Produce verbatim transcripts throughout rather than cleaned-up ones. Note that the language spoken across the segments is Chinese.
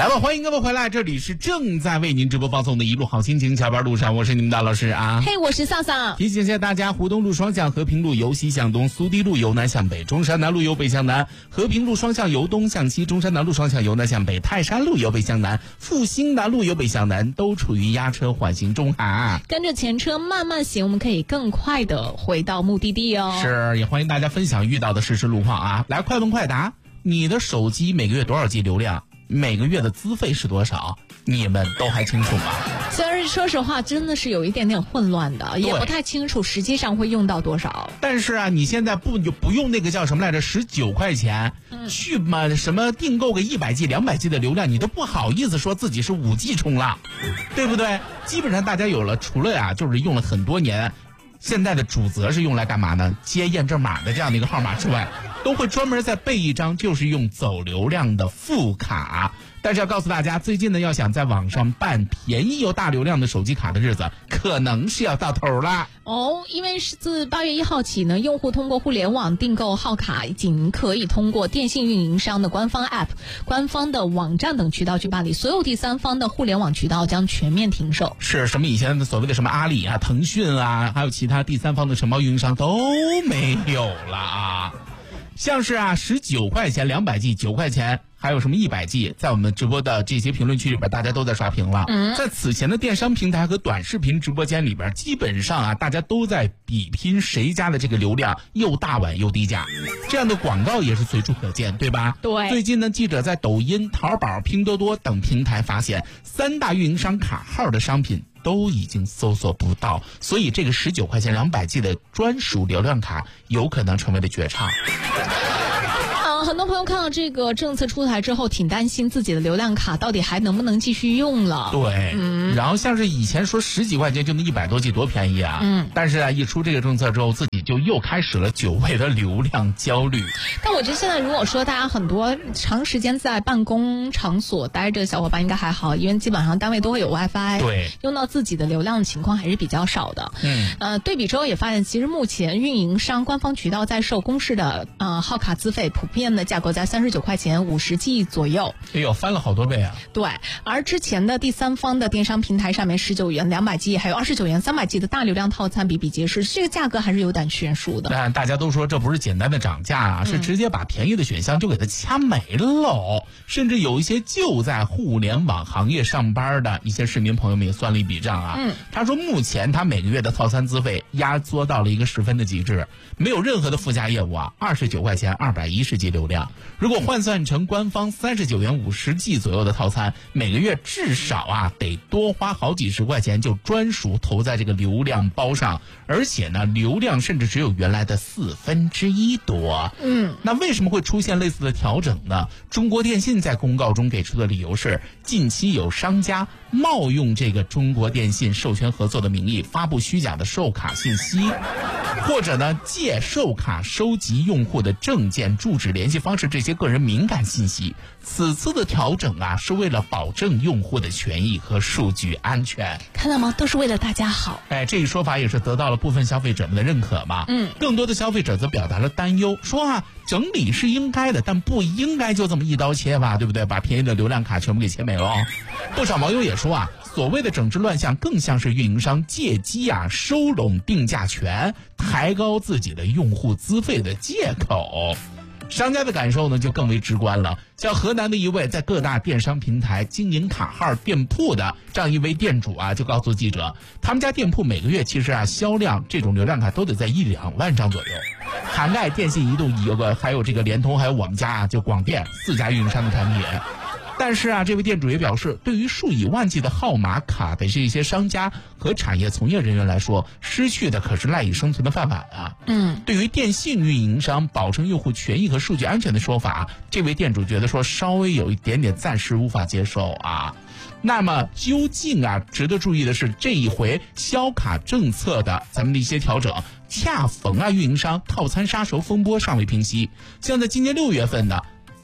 来吧，欢迎各位回来，这里是正在为您直播放送的一路好心情下班路上，我是你们的老师啊。 嘿， hey, 我是萨萨。 提醒一下大家，湖东路双向和平路由西向东，苏堤路由南向北，中山南路由北向南，和平路双向由东向西，中山南路双向由南向北，泰山路由北向南，复兴南路由北向南，都处于压车缓行中啊。 跟着前车慢慢行，我们可以更快的回到目的地哦。 是，也欢迎大家分享遇到的实时路况啊。来，快问快答，你的手机每个月多少 G 流量？每个月的资费是多少？你们都还清楚吗？ 虽然说实话真的是有一点点混乱的，也不太清楚实际上会用到多少。 但是啊，你现在不不用那个叫什么来着十九块钱、嗯、去嘛什么订购个一百 G 两百 G 的流量，你都不好意思说自己是五 G 充了，对不对？基本上大家有了，除了呀、啊、就是用了很多年，现在的主责是用来干嘛呢？接验证码的这样的一个号码之外，都会专门再备一张就是用走流量的副卡。但是要告诉大家，最近呢要想在网上办便宜又大流量的手机卡的日子可能是要到头了哦。因为是自八月一号起呢，用户通过互联网订购号卡仅可以通过电信运营商的官方 App、 官方的网站等渠道去办理，所有第三方的互联网渠道将全面停售。 是什么以前的所谓的什么阿里啊、腾讯啊，还有其他第三方的承包运营商都没有了啊。像是啊十九块钱两百 G， 九块钱还有什么一百 G， 在我们直播的这些评论区里边大家都在刷屏了、嗯、在此前的电商平台和短视频直播间里边，基本上啊大家都在比拼谁家的这个流量又大碗又低价，这样的广告也是随处可见，对吧？ 对。 最近呢，记者在抖音、淘宝、拼多多等平台发现，三大运营商卡号的商品都已经搜索不到，所以这个十九块钱两百 G 的专属流量卡有可能成为了绝唱。 很多朋友看到这个政策出台之后，挺担心自己的流量卡到底还能不能继续用了。 对，嗯，然后像是以前说十几块钱就能一百多 G 多便宜啊，嗯，但是啊，一出这个政策之后，自己就又开始了久违的流量焦虑。 但我觉得现在如果说大家很多长时间在办公场所待着，小伙伴应该还好，因为基本上单位都会有 WiFi， 对，用到自己的流量的情况还是比较少的。嗯，呃，对比之后也发现，其实目前运营商官方渠道在售公示的呃号卡资费普遍的价格在三十九块钱五十 G 左右。 哎呦，翻了好多倍啊！ 对，而之前的第三方的电商平台上面十九元两百 G 还有二十九元三百 G 的大流量套餐比比皆是，这个价格还是有点悬殊的。 但大家都说这不是简单的涨价啊，嗯、是直接把便宜的选项就给它掐没了。甚至有一些就在互联网行业上班的一些市民朋友们也算了一笔账啊。嗯，他说目前他每个月的套餐资费压缩到了一个十分的极致，没有任何的附加业务啊，二十九块钱二百一十 G 流量。如果换算成官方三十九元五十 G 左右的套餐，每个月至少啊得多花好几十块钱就专属投在这个流量包上，而且呢流量甚至只有原来的四分之一多。嗯，那为什么会出现类似的调整呢？中国电信在公告中给出的理由是，近期有商家冒用这个中国电信授权合作的名义发布虚假的售卡信息，或者呢借售卡收集用户的证件、住址、联系方式这些个人敏感信息。此次的调整啊，是为了保证用户的权益和数据安全。 看到吗？都是为了大家好。 哎，这一说法也是得到了部分消费者们的认可嘛。嗯，更多的消费者则表达了担忧，说啊，整理是应该的，但不应该就这么一刀切吧，对不对？把便宜的流量卡全部给切没了。不少网友也说啊，所谓的整治乱象更像是运营商借机啊收拢定价权，抬高自己的用户资费的借口。商家的感受呢就更为直观了，像河南的一位在各大电商平台经营卡号店铺的这样一位店主啊，就告诉记者，他们家店铺每个月其实啊销量这种流量卡都得在一两万张左右，涵盖电信、移动、有个还有这个联通，还有我们家啊就广电四家运营商的产品。但是啊，这位店主也表示，对于数以万计的号码卡的这些商家和产业从业人员来说，失去的可是赖以生存的饭碗啊。嗯，对于电信运营商保证用户权益和数据安全的说法，这位店主觉得说稍微有一点点暂时无法接受啊。那么究竟啊，值得注意的是，这一回销卡政策的咱们的一些调整，恰逢啊运营商套餐杀熟风波尚未平息。像在今年六月份呢，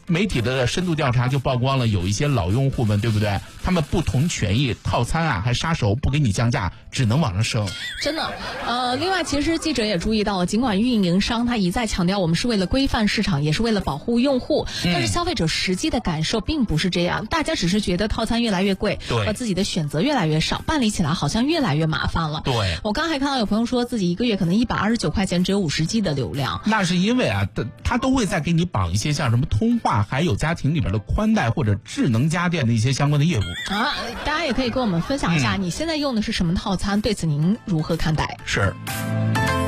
媒体的深度调查就曝光了有一些老用户们，对不对？他们不同权益套餐啊，还杀手不给你降价，只能往上升。 真的，呃，另外其实记者也注意到了，尽管运营商他一再强调我们是为了规范市场，也是为了保护用户，嗯、但是消费者实际的感受并不是这样，大家只是觉得套餐越来越贵，和自己的选择越来越少，办理起来好像越来越麻烦了。 对， 我刚才还看到有朋友说自己一个月可能一百二十九块钱只有五十 G 的流量， 那是因为啊，他都会再给你绑一些像什么通话，还有家庭里边的宽带或者智能家电的一些相关的业务啊。大家也可以跟我们分享一下，嗯、你现在用的是什么套餐？对此您如何看待？ 是。